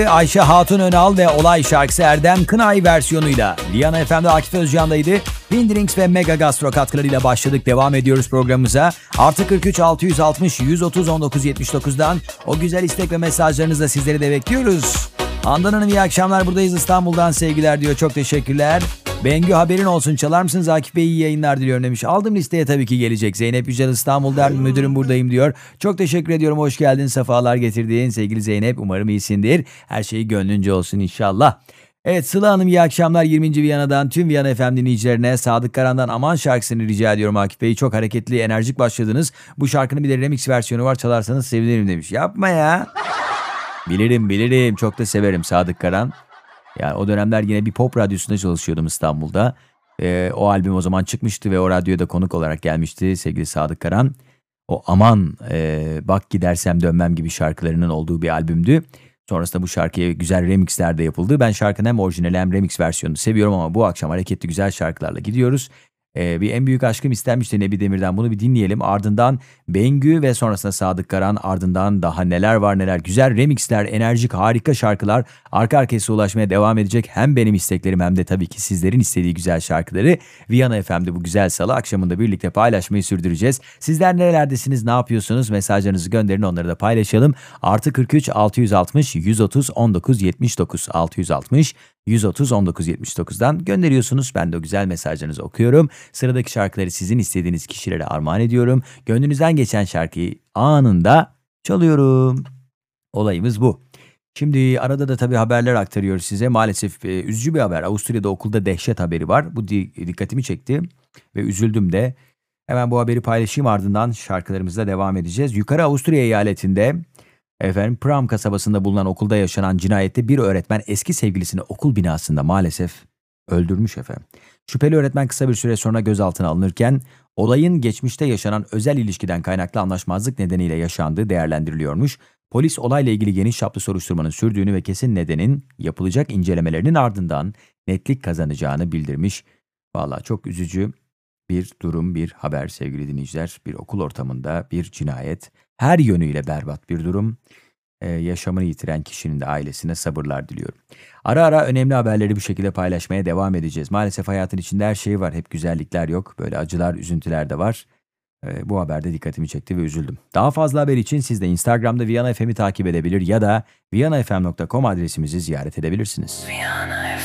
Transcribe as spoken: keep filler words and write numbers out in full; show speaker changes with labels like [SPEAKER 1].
[SPEAKER 1] Ayşe Hatun Önal ve Olay şarkısı Erdem Kınay versiyonuyla Viyana F M'de Akif Özcan'daydı. Windrings ve Mega Gastro katkılarıyla başladık. Devam ediyoruz programımıza. Artı kırk üç altı yüz altmış yüz otuz on dokuz yetmiş dokuzdan o güzel istek ve mesajlarınızla sizleri de bekliyoruz. Handan Hanım iyi akşamlar, buradayız İstanbul'dan sevgiler diyor. Çok teşekkürler. Bengü haberin olsun, çalar mısınız Akif Bey, iyi yayınlar diliyorum demiş. Aldım listeye, tabii ki gelecek. Zeynep Yücel İstanbul'dan müdürüm buradayım diyor. Çok teşekkür ediyorum, hoş geldin, sefalar getirdin sevgili Zeynep. Umarım iyisindir. Her şey gönlünce olsun inşallah. Evet Sıla Hanım iyi akşamlar, yirminci Viyana'dan tüm Viyana F M dinleyicilerine Sadık Karan'dan Aman şarkısını rica ediyorum Akif Bey. Çok hareketli, enerjik başladınız. Bu şarkının bir de remix versiyonu var, çalarsanız sevinirim demiş. Yapma ya. Bilirim bilirim, çok da severim Sadık Karan. Yani o dönemler yine bir pop radyosunda çalışıyordum İstanbul'da. Ee, o albüm o zaman çıkmıştı ve o radyoda konuk olarak gelmişti sevgili Sadık Karan. O Aman e, Bak Gidersem Dönmem gibi şarkılarının olduğu bir albümdü. Sonrasında bu şarkıya güzel remixler de yapıldı. Ben şarkının hem orijinal hem remix versiyonunu seviyorum ama bu akşam hareketli güzel şarkılarla gidiyoruz. Ee, bir En Büyük Aşkım istenmişti Nebi Demir'den, bunu bir dinleyelim. Ardından Bengü ve sonrasında Sadık Karan, ardından daha neler var neler, güzel remixler, enerjik harika şarkılar arka arkaya ulaşmaya devam edecek. Hem benim isteklerim hem de tabii ki sizlerin istediği güzel şarkıları Viyana F M'de bu güzel salı akşamında birlikte paylaşmayı sürdüreceğiz. Sizler nerelerdesiniz, ne yapıyorsunuz, mesajlarınızı gönderin, onları da paylaşalım. Artı kırk üç altı yüz altmış yüz otuz on dokuz yetmiş dokuz altı yüz altmış yüz otuz on dokuz yetmiş dokuzdan gönderiyorsunuz. Ben de o güzel mesajlarınızı okuyorum. Sıradaki şarkıları sizin istediğiniz kişilere armağan ediyorum. Gönlünüzden geçen şarkıyı anında çalıyorum. Olayımız bu. Şimdi arada da tabii haberler aktarıyoruz size. Maalesef e, üzücü bir haber. Avusturya'da okulda dehşet haberi var. Bu di- dikkatimi çekti ve üzüldüm de. Hemen bu haberi paylaşayım, ardından şarkılarımızla devam edeceğiz. Yukarı Avusturya eyaletinde efendim Pram kasabasında bulunan okulda yaşanan cinayette bir öğretmen eski sevgilisini okul binasında maalesef öldürmüş efendim. Şüpheli öğretmen kısa bir süre sonra gözaltına alınırken olayın geçmişte yaşanan özel ilişkiden kaynaklı anlaşmazlık nedeniyle yaşandığı değerlendiriliyormuş. Polis olayla ilgili geniş çaplı soruşturmanın sürdüğünü ve kesin nedenin yapılacak incelemelerinin ardından netlik kazanacağını bildirmiş. Vallahi çok üzücü bir durum, bir haber sevgili dinleyiciler. Bir okul ortamında bir cinayet. Her yönüyle berbat bir durum. Ee, yaşamını yitiren kişinin de ailesine sabırlar diliyorum. Ara ara önemli haberleri bu şekilde paylaşmaya devam edeceğiz. Maalesef hayatın içinde her şey var. Hep güzellikler yok. Böyle acılar, üzüntüler de var. Ee, bu haberde dikkatimi çekti ve üzüldüm. Daha fazla haber için siz de Instagram'da Viyana F M'i takip edebilir ya da viyanafm nokta com adresimizi ziyaret edebilirsiniz. Viyana.